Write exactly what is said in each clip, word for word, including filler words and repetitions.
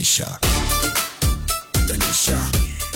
Tanisha. Tanisha.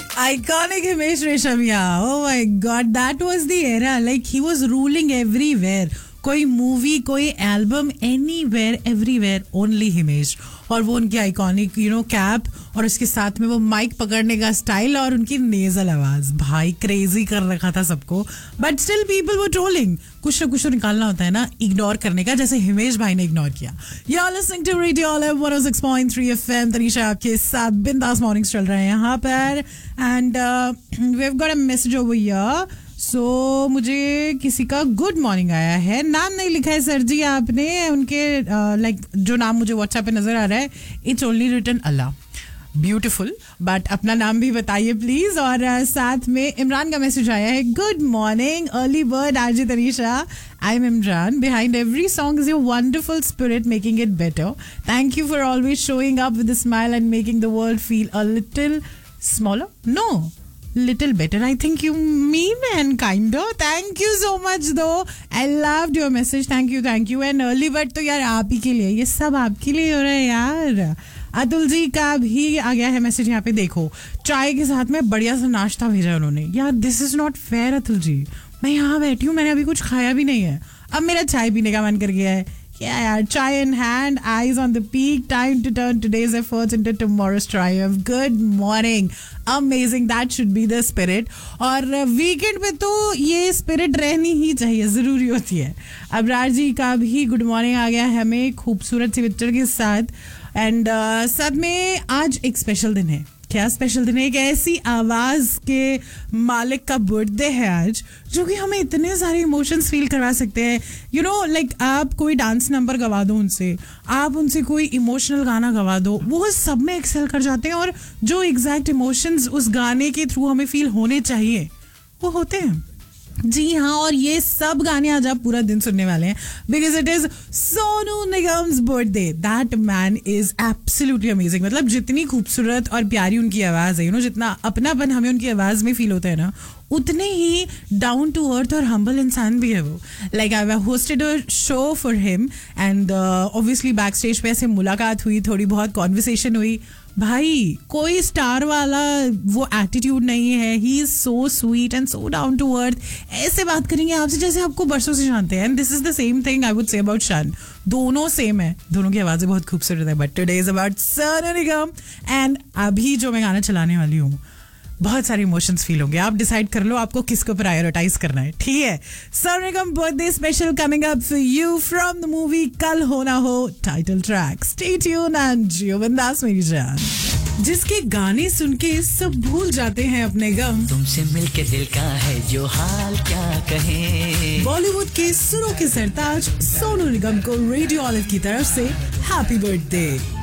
Iconic Himesh Reshammiya. Oh my God, that was the era. Like he was ruling everywhere. कोई movie, कोई album, anywhere everywhere only Himesh. और वो उनकी iconic you know cap और उसके साथ में वो माइक पकड़ने का स्टाइल और उनकी नेजल आवाज, भाई क्रेजी कर रखा था सबको. But still people were trolling. कुछ ना कुछ तो निकालना होता है ना इग्नोर करने का, जैसे हिमेश भाई ने इग्नोर किया. You are listening to radio olive one O six point three FM. Tanisha आपके साथ बिंदास मॉर्निंग्स चल रहे हैं यहाँ पर. And we have got a message over here. So so, मुझे किसी का गुड मॉर्निंग आया है. नाम नहीं लिखा है सर जी आपने उनके, लाइक uh, like, जो नाम मुझे व्हाट्सएप पे नजर आ रहा है, it's only written Allah. Beautiful, but अपना नाम भी बताइए प्लीज. और uh, साथ में इमरान का मैसेज आया है. Good morning early bird RJ Tanisha. I am Imran. Behind every song is your wonderful spirit making it better. Thank you for always showing up with a smile and making the world feel a little smaller. No, little better, I think you mean, and kinder. Thank you so much though. I loved your message. Thank you, thank you. And early bird तो यार आप ही के लिए, ये सब आपके लिए हो रहा है यार. अतुल जी का भी आ गया है मैसेज यहाँ पे. देखो, चाय के साथ में बढ़िया सा नाश्ता भेजा उन्होंने. यार this is not fair Atul ji. मैं यहाँ बैठी हूँ, मैंने अभी कुछ खाया भी नहीं है, अब मेरा चाय पीने का मन कर गया है. Yeah, yeah, chai in hand, eyes on the peak, time to turn today's efforts into tomorrow's triumph. Good morning. Amazing, that should be the spirit. और वीकेंड पे तो ये स्पिरिट रहनी ही चाहिए, ज़रूरी होती है. अबरार जी का भी गुड मॉर्निंग आ गया है हमें खूबसूरत सी पिक्चर के साथ. एंड uh, साथ में आज एक स्पेशल दिन है. क्या स्पेशल दिन है? एक ऐसी आवाज के मालिक का बर्थडे है आज, जो कि हमें इतने सारे इमोशंस फील करवा सकते हैं. यू नो लाइक आप कोई डांस नंबर गवा दो उनसे, आप उनसे कोई इमोशनल गाना गवा दो, वो सब में एक्सेल कर जाते हैं. और जो एग्जैक्ट इमोशंस उस गाने के थ्रू हमें फील होने चाहिए वो होते हैं. जी हाँ, और ये सब गाने आज आप पूरा दिन सुनने वाले हैं, because it is Sonu Nigam's birthday. That man is absolutely amazing. मतलब जितनी खूबसूरत और प्यारी उनकी आवाज है, यू नो जितना अपनापन हमें उनकी आवाज में फील होता है ना, उतने ही डाउन टू अर्थ और हम्बल इंसान भी है वो. Like I hosted a show for him and obviously back stage पे ऐसे मुलाकात हुई, थोड़ी बहुत कॉन्वर्सेशन हुई. भाई कोई स्टार वाला वो एटीट्यूड नहीं है. He is so sweet and so down to earth. ऐसे बात करेंगे आपसे जैसे आपको बरसों से जानते हैं. And this is the same thing I would say about शान. दोनों सेम है, दोनों की आवाजें बहुत खूबसूरत है. But today is about Sonu Nigam. And अभी जो मैं गाना चलाने वाली हूँ, बहुत सारे इमोशंस फील होंगे. आप डिसाइड कर लो आपको किसको प्रायोरिटाइज करना है, ठीक है? Sonu Nigam birthday special coming up for you from the movie कल हो ना हो title track. Stay tuned and जियो बिंदास मेरी जान. जिसके गाने सुन के सब भूल जाते हैं अपने गम, तुमसे मिलके दिल का है जो हाल क्या कहें. बॉलीवुड के सुरों के सरताज सोनू निगम को रेडियो ऑलिव की तरफ से हैप्पी बर्थडे.